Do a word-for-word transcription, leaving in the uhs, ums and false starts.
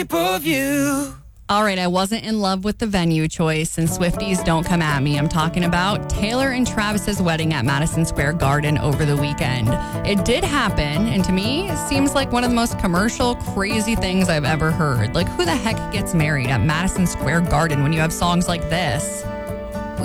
shape of you. All right, I wasn't in love with the venue choice, and Swifties, don't come at me. I'm talking about Taylor and Travis's wedding at Madison Square Garden over the weekend. It did happen, and to me, it seems like one of the most commercial, crazy things I've ever heard. Like, who the heck gets married at Madison Square Garden when you have songs like this?